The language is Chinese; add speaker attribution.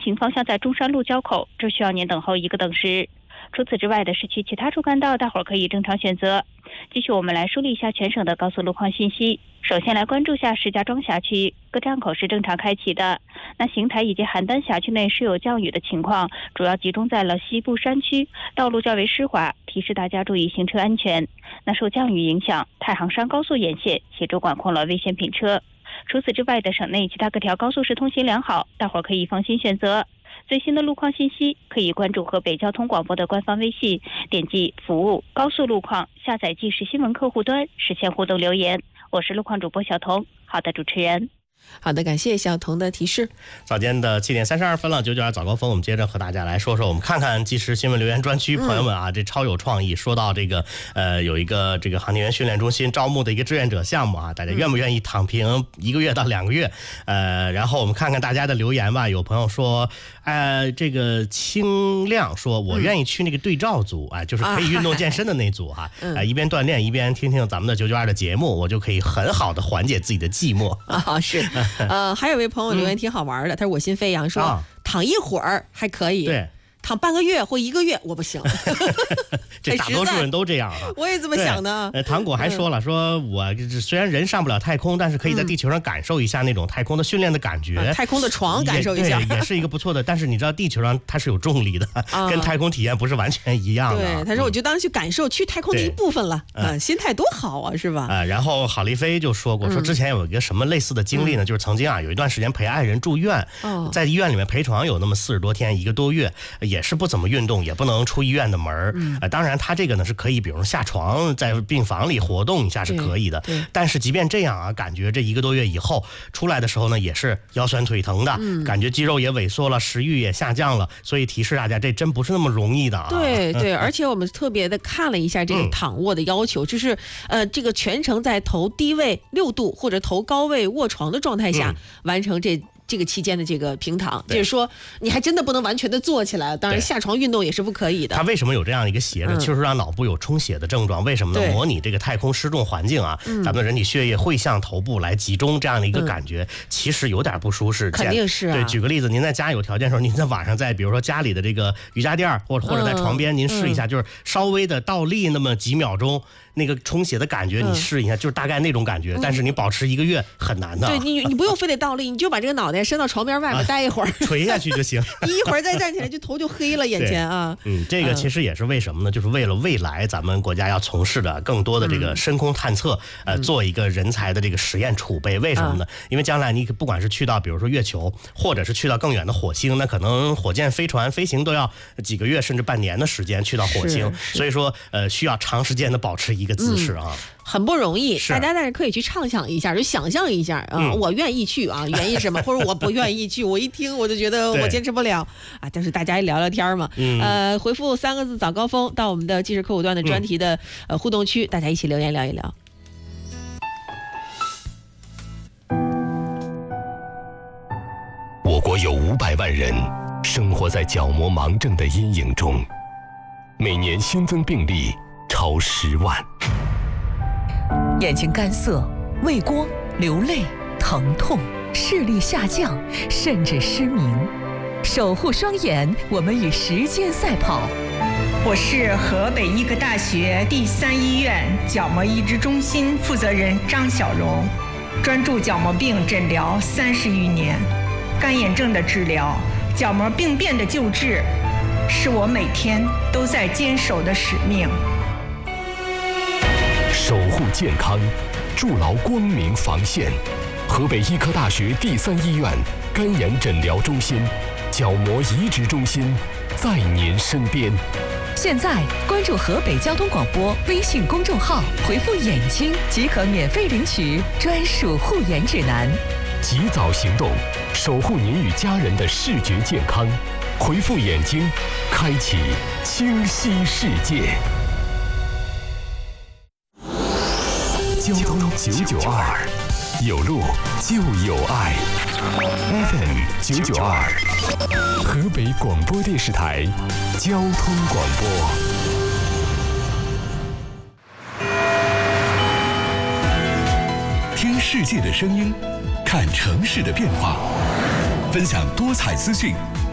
Speaker 1: 行方向在中山路交口，只需要您等候1个等时。除此之外的市区其他主干道，大伙儿可以正常选择。继续我们来梳理一下全省的高速路况信息。首先来关注下石家庄辖区，各站口是正常开启的。那邢台以及邯郸辖区内是有降雨的情况，主要集中在了西部山区，道路较为湿滑，提示大家注意行车安全。那受降雨影响，太行山高速沿线协助管控了危险品车。除此之外的省内其他各条高速是通行良好，大伙儿可以放心选择。最新的路况信息可以关注河北交通广播的官方微信，点击服务高速路况，下载即时新闻客户端，实现互动留言。我是路况主播小彤。好的，主持人。
Speaker 2: 好的，感谢小彤的提示。
Speaker 3: 早间的7点32分了，992早高峰，我们接着和大家来说说，我们看看即时新闻留言专区，朋友们啊，这超有创意。说到这个有一个这个航天员训练中心招募的一个志愿者项目啊，大家愿不愿意躺平1个月到2个月？然后我们看看大家的留言吧。有朋友说，这个清亮说，我愿意去那个对照组啊，就是可以运动健身的那组哈，一边锻炼一边听听咱们的992的节目，我就可以很好的缓解自己的寂寞
Speaker 2: 啊。是。还有位朋友留言挺好玩的，他说我心飞扬说，躺一会儿还可以，
Speaker 3: 对，
Speaker 2: 躺半个月或1个月我不行。
Speaker 3: 这大多数人都这样啊，
Speaker 2: 我也这么想的。
Speaker 3: 糖果还说了，说我虽然人上不了太空，但是可以在地球上感受一下那种太空的训练的感觉，
Speaker 2: 太空的床感受一下，
Speaker 3: 也是一个不错的。但是你知道地球上它是有重力的，跟太空体验不是完全一样的。
Speaker 2: 对，他说我就当去感受去太空的一部分了，心态多好啊，是吧？
Speaker 3: 然后郝丽飞就说过，说之前有一个什么类似的经历呢，就是曾经有一段时间陪爱人住院，在医院里面陪床有那么40多天1个多月，也是不怎么运动，也不能出医院的门。当然他这个呢是可以比如下床在病房里活动一下是可以的，但是即便这样啊，感觉这1个多月以后出来的时候呢，也是腰酸腿疼的，感觉肌肉也萎缩了，食欲也下降了，所以提示大家这真不是那么容易的啊。
Speaker 2: 对，而且我们特别的看了一下这个躺卧的要求，就是这个全程在头低位6度或者头高位卧床的状态下完成这个期间的这个平躺，就是说你还真的不能完全的坐起来，当然下床运动也是不可以的。
Speaker 3: 它为什么有这样一个斜着，就是让脑部有充血的症状。为什么呢？模拟这个太空失重环境啊，咱们的人体血液会向头部来集中，这样的一个感觉，其实有点不舒适。
Speaker 2: 肯定是
Speaker 3: 对，举个例子，您在家有条件的时候，您在晚上在比如说家里的这个瑜伽垫或者在床边，您试一下，就是稍微的倒立那么几秒钟。那个充血的感觉你试一下，就是大概那种感觉，但是你保持1个月很难的。
Speaker 2: 对，你不用非得倒立，你就把这个脑袋伸到床边外面待一会儿，
Speaker 3: 垂下去就行。
Speaker 2: 一会儿再站起来，就头就黑了，眼前啊。
Speaker 3: 这个其实也是为什么呢？就是为了未来咱们国家要从事的更多的这个深空探测，做一个人才的这个实验储备。为什么呢？因为将来你不管是去到比如说月球，或者是去到更远的火星，那可能火箭飞船飞行都要几个月甚至半年的时间去到火星，所以说需要长时间的保持一个姿势啊。
Speaker 2: 很不容易，大家但是可以去畅想一下，就想象一下啊，我愿意去啊，原因什么，或者我不愿意去，我一听我就觉得我坚持不了啊。但是大家聊聊天嘛，回复3个字早高峰到我们的即时客户端的专题的互动区，大家一起留言聊一聊。
Speaker 4: 我国有500万人生活在角膜盲症的阴影中，每年新增病例超10万。
Speaker 5: 眼睛干涩、畏光、流泪、疼痛、视力下降，甚至失明。守护双眼，我们与时间赛跑。
Speaker 6: 我是河北医科大学第3医院角膜移植中心负责人张小荣，专注角膜病诊疗30余年，干眼症的治疗、角膜病变的救治，是我每天都在坚守的使命。
Speaker 4: 守护健康，筑牢光明防线。河北医科大学第3医院干眼诊疗中心、角膜移植中心在您身边。
Speaker 5: 现在关注河北交通广播微信公众号，回复眼睛即可免费领取专属护眼指南。
Speaker 4: 及早行动，守护您与家人的视觉健康。回复眼睛，开启清晰世界。交通992，有路就有爱。FM 992，河北广播电视台交通广播。
Speaker 7: 听世界的声音，看城市的变化，分享多彩资讯，